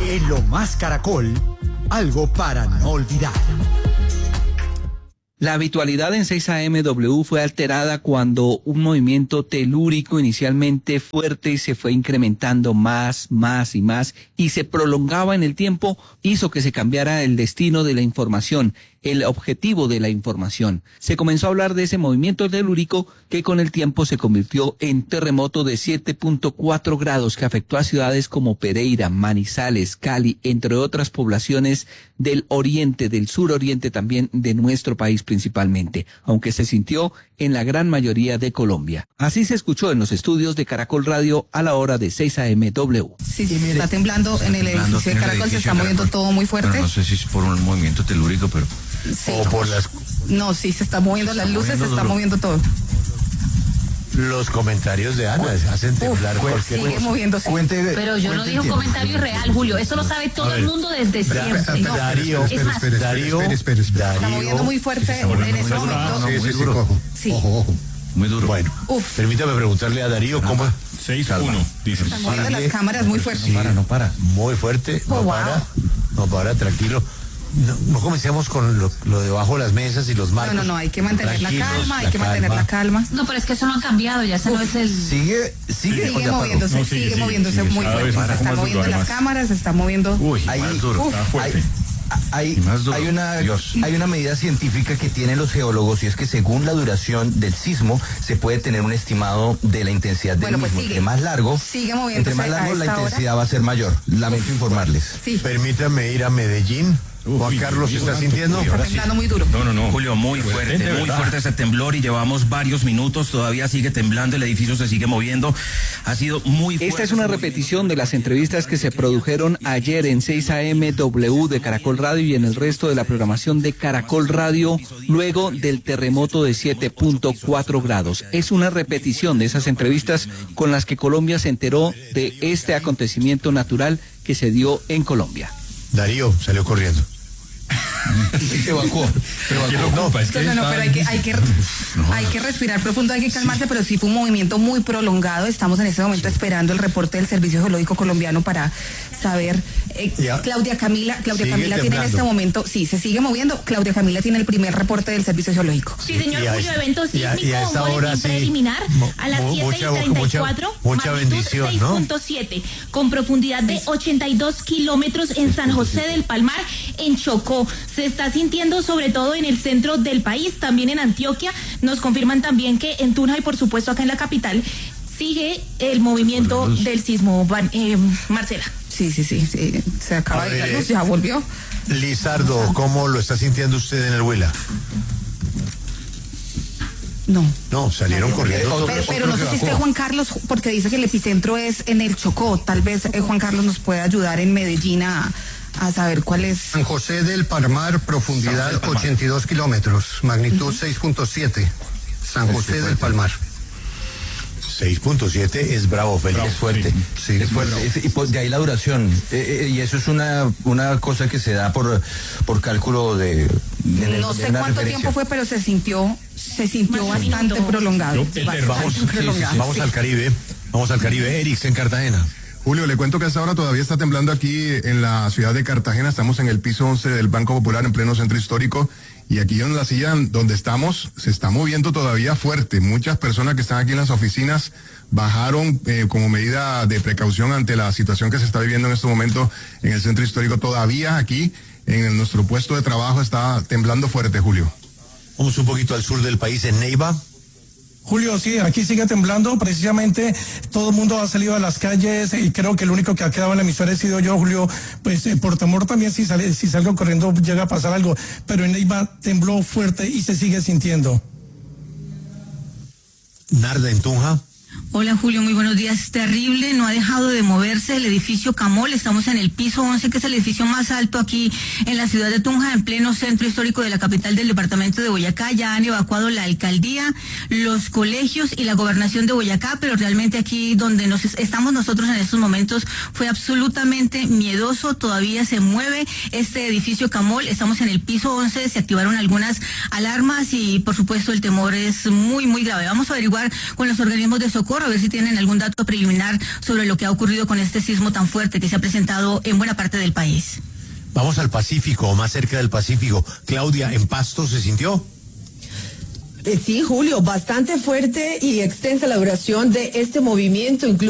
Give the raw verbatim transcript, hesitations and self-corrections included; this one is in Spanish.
En Lo Más Caracol, algo para no olvidar. La habitualidad en seis A M W fue alterada cuando un movimiento telúrico inicialmente fuerte y se fue incrementando más, más y más y se prolongaba en el tiempo, hizo que se cambiara el destino de la información, el objetivo de la información. Se comenzó a hablar de ese movimiento telúrico que con el tiempo se convirtió en terremoto de siete punto cuatro grados que afectó a ciudades como Pereira, Manizales, Cali, entre otras poblaciones del oriente, del suroriente también de nuestro país principalmente, aunque se sintió en la gran mayoría de Colombia. Así se escuchó en los estudios de Caracol Radio a la hora de seis A M W. Sí, sí, está temblando en el edificio de Caracol, se está moviendo todo muy fuerte. Pero no sé si es por un movimiento telúrico, pero... Sí. O por las... No, sí, se está moviendo se las está luces, moviendo se está duro. moviendo todo. Los comentarios de Ana hacen temblar. Uf, cualquier sigue cosa. moviéndose. Cuente, Pero yo no cuente dije un tiempo. comentario irreal, Julio. Eso lo sabe todo A el ver, mundo desde espera, siempre. espera, No, Darío, es más, espera, Darío, espera, espera, espera. Está moviendo muy fuerte en, en ese momento. Sí, sí, sí, duro. ojo. Sí. Ojo, ojo. Muy duro. Bueno, Uf. permítame preguntarle a Darío cómo... seis uno, dice. Están moviendo las cámaras muy fuerte. Sí, No para, no para. muy fuerte, no Oh, wow. para, no para, tranquilo. No, no comencemos con lo, lo debajo de las mesas y los No, marcos. no, no, hay que mantener la Tranquilos, calma, hay que mantener la calma. no, pero es que eso no ha cambiado, ya ese no es el... Sigue, sigue. o Sigue ya paró? moviéndose, No, sigue, sigue, sigue, moviéndose sigue, muy cada fuerte. vez Se más están duro, moviendo las además. cámaras, se está moviendo. Uy, Ahí, más duro. Uf. está fuerte. Hay, Y más duro. hay, una, Dios. hay una medida científica que tienen los geólogos y es que según la duración del sismo se puede tener un estimado de la intensidad del Bueno, pues mismo. sigue. Entre más largo, Sigue moviéndose entre más a largo la esta hora. intensidad va a ser mayor. Lamento informarles. Sí, Permítame ir a Medellín. Uy, Juan uy, Carlos, uy, ¿está uy, sintiendo? uy, está temblando muy duro. No, no, no. Julio, muy Pues, fuerte, de muy verdad. fuerte ese temblor y llevamos varios minutos, todavía sigue temblando, el edificio se sigue moviendo, ha sido muy fuerte. Esta es una repetición de las entrevistas que se produjeron ayer en seis A M W de Caracol Radio y en el resto de la programación de Caracol Radio luego del terremoto de siete punto cuatro grados. Es una repetición de esas entrevistas con las que Colombia se enteró de este acontecimiento natural que se dio en Colombia. Darío salió corriendo. Se evacuó. Se ¿Qué evacuó. lo ocupa? Es que No, no, no, está- pero hay que, hay que, hay que respirar profundo, hay que calmarse, pero sí fue un movimiento muy prolongado. Estamos en este momento esperando el reporte del Servicio Geológico Colombiano para saber. Eh, Ya. Claudia Camila, Claudia Sigue Camila tiene en este temblando. momento, sí, se sigue moviendo. Claudia Camila tiene el primer reporte del Servicio Geológico. Sí, señor Y a Julio, es- evento y a- sísmico, y a esta un hora boletín sí, preliminar mu- a las mu- siete mucha- y treinta y cuatro, mucha magnitud bendición, ¿no? seis punto siete, con profundidad de ochenta y dos kilómetros en San José del Palmar, en Chocó. Se está sintiendo sobre todo en el centro del país, también en Antioquia. Nos confirman también que en Tunja y por supuesto acá en la capital sigue el movimiento del sismo, Van- eh, Marcela. Sí, sí, sí, sí, se acaba A de ver, ir la luz, ya volvió. Lizardo, ¿cómo lo está sintiendo usted en el Huila? No. No, salieron corriendo. Pero, pero no sé si esté Juan Carlos, porque dice que el epicentro es en el Chocó. Tal vez eh, Juan Carlos nos puede ayudar en Medellín a, a saber cuál es. San José del Palmar, profundidad ochenta y dos kilómetros, magnitud seis punto siete. San José del Palmar. seis punto siete es bravo, Félix. Es fuerte, Sí, es fuerte. Es- y pues de ahí la duración. Eh, eh, y eso es una, una cosa que se da por, por cálculo de... de- No de sé una cuánto referencia. tiempo fue, pero se sintió, se sintió Más de un bastante minuto. prolongado. Yo- Bastante Vamos, sí, sí, sí, prolongado. vamos Sí. al Caribe. Vamos al Caribe. Erix, en Cartagena. Julio, le cuento que a esta hora todavía está temblando aquí en la ciudad de Cartagena. Estamos en el piso once del Banco Popular en pleno centro histórico. Y aquí en la silla donde estamos se está moviendo todavía fuerte. Muchas personas que están aquí en las oficinas bajaron eh, como medida de precaución ante la situación que se está viviendo en este momento en el centro histórico. Todavía aquí en el- nuestro puesto de trabajo está temblando fuerte, Julio. Vamos un poquito al sur del país, en Neiva. Julio, sí, aquí sigue temblando, precisamente todo el mundo ha salido a las calles y creo que el único que ha quedado en la emisora he sido yo, Julio, pues eh, por temor también si, sale, si salgo corriendo llega a pasar algo, pero en Neiva tembló fuerte y se sigue sintiendo. Narda, en Tunja. Hola Julio, muy buenos días. Terrible, no ha dejado de moverse el edificio Camol. Estamos en el piso once, que es el edificio más alto aquí en la ciudad de Tunja, en pleno centro histórico de la capital del departamento de Boyacá. Ya han evacuado la alcaldía, los colegios y la gobernación de Boyacá, pero realmente aquí donde nos estamos nosotros en estos momentos fue absolutamente miedoso. Todavía se mueve este edificio Camol. Estamos en el piso once, se activaron algunas alarmas y por supuesto el temor es muy, muy grave. Vamos a averiguar con los organismos de socorro a ver si tienen algún dato preliminar sobre lo que ha ocurrido con este sismo tan fuerte que se ha presentado en buena parte del país. Vamos al Pacífico, más cerca del Pacífico. Claudia, ¿en Pasto se sintió? Eh, sí, Julio, bastante fuerte y extensa la duración de este movimiento, incluso